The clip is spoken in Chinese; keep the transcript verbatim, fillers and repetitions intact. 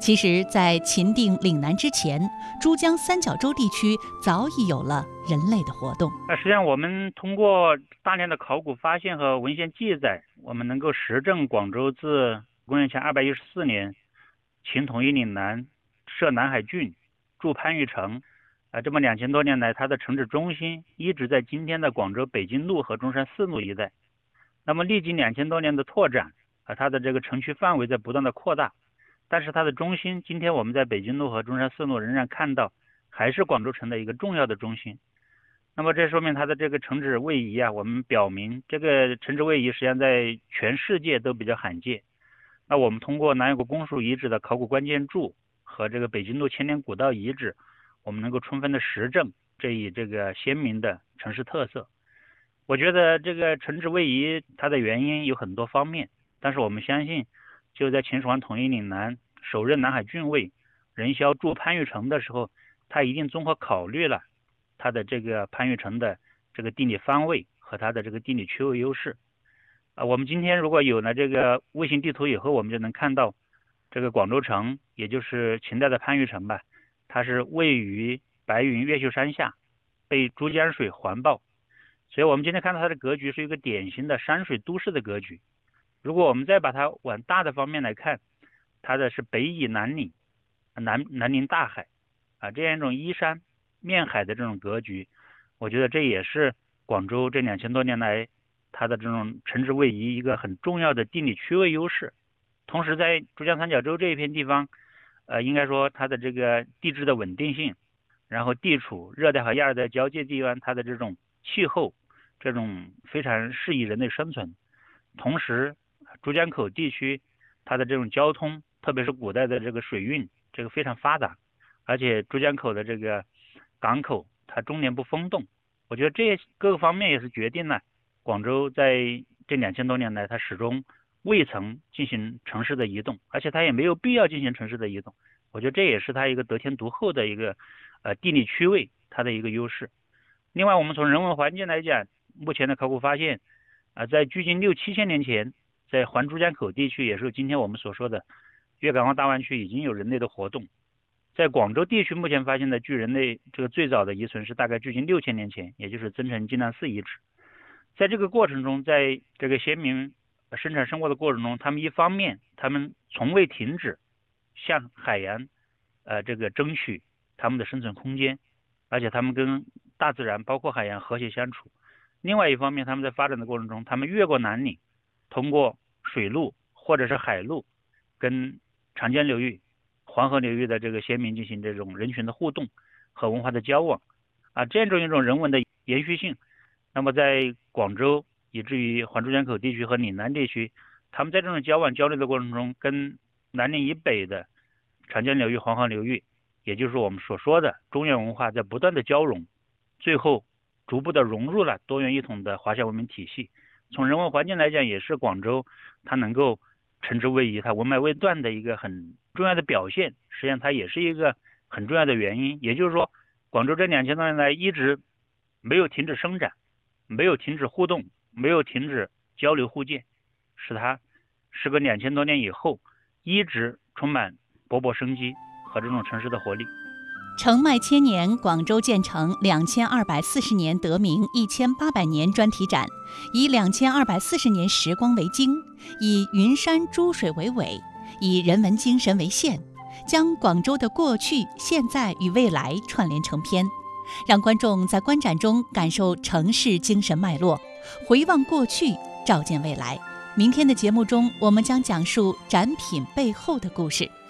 其实，在秦定岭南之前，珠江三角洲地区早已有了人类的活动。 那实际上，我们通过大量的考古发现和文献记载，我们能够实证广州自公元前二百一十四年，秦统一岭南，设南海郡，筑番禺城。啊，这么两千多年来，它的城址中心一直在今天的广州北京路和中山四路一带。那么历经两千多年的拓展，啊，它的这个城区范围在不断的扩大，但是它的中心，今天我们在北京路和中山四路仍然看到，还是广州城的一个重要的中心。那么这说明它的这个城址位移啊，我们表明这个城址位移实际上在全世界都比较罕见。那我们通过南阳谷公署遗址的考古关键柱和这个北京路千年古道遗址，我们能够充分的实证这一这个鲜明的城市特色。我觉得这个城址位移它的原因有很多方面，但是我们相信，就在秦始皇统一岭南，首任南海郡尉任嚣筑番禺城的时候，他一定综合考虑了它的这个番禺城的这个地理方位和它的这个地理区位优势。啊，我们今天如果有了这个卫星地图以后，我们就能看到这个广州城，也就是秦代的番禺城吧，它是位于白云越秀山下，被珠江水环抱，所以我们今天看到它的格局是一个典型的山水都市的格局。如果我们再把它往大的方面来看，它的是北倚南岭，南南临大海啊，这样一种依山面海的这种格局，我觉得这也是广州这两千多年来它的这种城址位移一个很重要的地理区位优势。同时在珠江三角洲这一片地方，呃，应该说它的这个地质的稳定性，然后地处热带和亚热带交界地段，它的这种气候，这种非常适宜人类生存。同时，珠江口地区它的这种交通，特别是古代的这个水运，这个非常发达，而且珠江口的这个港口它终年不封冻。我觉得这各个方面也是决定了广州在这两千多年来，它始终未曾进行城市的移动，而且它也没有必要进行城市的移动。我觉得这也是它一个得天独厚的一个呃地理区位它的一个优势。另外，我们从人文环境来讲，目前的考古发现啊、呃，在距今六七千年前，在环珠江口地区，也是今天我们所说的粤港澳大湾区已经有人类的活动。在广州地区目前发现的距人类这个最早的遗存是大概距今六千年前，也就是增城金兰寺遗址。在这个过程中，在这个先民生产生活的过程中，他们一方面他们从未停止向海洋呃这个争取他们的生存空间，而且他们跟大自然包括海洋和谐相处。另外一方面，他们在发展的过程中，他们越过南岭，通过水路或者是海路跟长江流域、黄河流域的这个先民进行这种人群的互动和文化的交往啊，这样一种人文的延续性。那么在广州以至于环珠江口地区和岭南地区，他们在这种交往交流的过程中，跟南岭以北的长江流域、黄河流域，也就是我们所说的中原文化在不断的交融，最后逐步的融入了多元一统的华夏文明体系。从人文环境来讲，也是广州它能够城址位移、它文脉未断的一个很重要的表现。实际上它也是一个很重要的原因，也就是说广州这两千多年来一直没有停止生长，没有停止互动，没有停止交流互鉴，使它时隔两千多年以后一直充满勃勃生机和这种城市的活力。 承迈千年，广州建成两千二百四十年得名一千八百年专题展，以两千二百四十年时光为经，以云山珠水为纬，以人文精神为线，将广州的过去、现在与未来串联成篇，让观众在观展中感受城市精神脉络，回望过去，照见未来。明天的节目中，我们将讲述展品背后的故事。